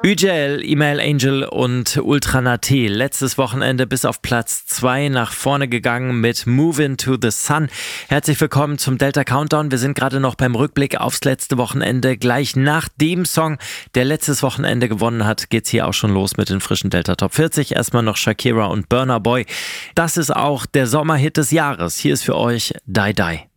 UJL, Email Angel und Ultranate. Letztes Wochenende bis auf Platz 2 nach vorne gegangen mit Move Into the Sun. Herzlich willkommen zum Delta Countdown. Wir sind gerade noch beim Rückblick aufs letzte Wochenende. Gleich nach dem Song, der letztes Wochenende gewonnen hat, geht's hier auch schon los mit den frischen Delta Top 40. Erstmal noch Shakira und Burna Boy. Das ist auch der Sommerhit des Jahres. Hier ist für euch Die Die.